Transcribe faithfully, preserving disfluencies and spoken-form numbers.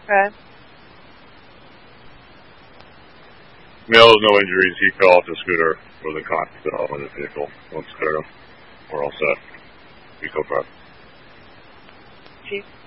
Okay. Male, no injuries. He fell off the scooter with a cockpit on the vehicle. Let's clear him. We're all set. Eco prep. Chief.